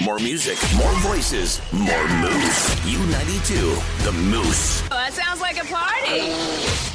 More music, more voices, more moose. U92, the Moose. Well, that sounds like a party.